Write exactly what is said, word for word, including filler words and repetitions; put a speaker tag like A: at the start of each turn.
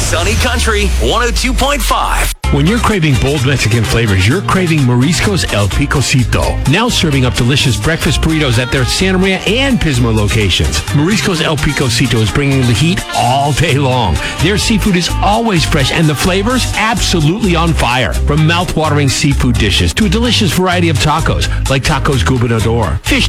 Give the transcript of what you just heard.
A: Sunny Country one oh two point five.
B: When you're craving bold Mexican flavors, you're craving Mariscos El Picocito. Now serving up delicious breakfast burritos at their Santa Maria and Pismo locations. Mariscos El Picocito is bringing the heat all day long. Their seafood is always fresh and the flavors absolutely on fire. From mouth-watering seafood dishes to a delicious variety of tacos like tacos gobernador, fish